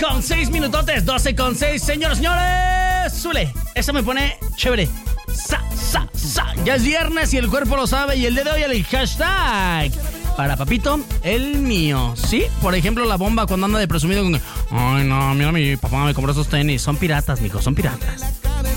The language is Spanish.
con 6 minutotes, 12 con 6, señores. Zule, eso me pone chévere. Ya es viernes y el cuerpo lo sabe. Y el día de hoy el hashtag para papito, el mío. Sí, por ejemplo, la bomba cuando anda de presumido con... Ay, no, mira, mi papá me compró esos tenis. Son piratas, mijo, son piratas.